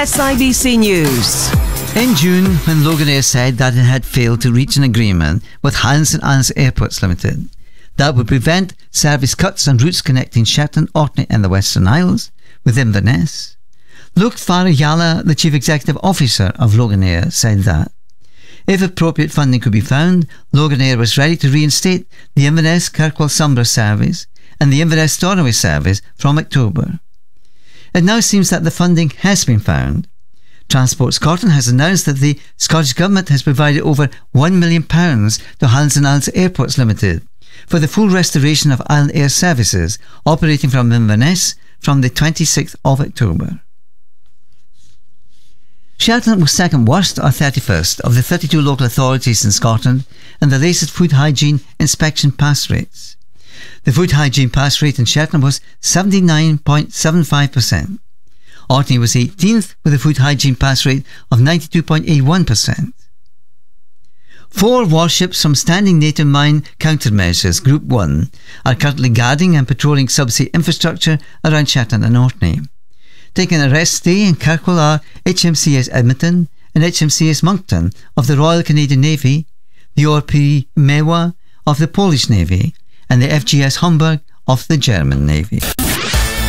SIBC News. In June, when Loganair said that it had failed to reach an agreement with Hans and Isles Airports Limited that would prevent service cuts on routes connecting Shetland, Orkney and the Western Isles with Inverness, Luke Farayala, the Chief Executive Officer of Loganair, said that if appropriate funding could be found, Loganair was ready to reinstate the Inverness-Kirkwall-Sombra service and the Inverness-Stornoway service from October. It now seems that the funding has been found. Transport Scotland has announced that the Scottish Government has provided over £1 million to Hans and Isles Airports Limited for the full restoration of Island Air services operating from Inverness from the 26th of October. Shetland was second worst or 31st of the 32 local authorities in Scotland in the latest food hygiene inspection pass rates. The food hygiene pass rate in Shetland was 79.75%. Orkney was 18th with a food hygiene pass rate of 92.81%. 4 warships from Standing Native Mine Countermeasures Group 1 are currently guarding and patrolling subsea infrastructure around Shetland and Orkney. Taking a rest stay in Kirkwall are HMCS Edmonton and HMCS Moncton of the Royal Canadian Navy, the ORP Mewa of the Polish Navy, and the FGS Homburg of the German Navy.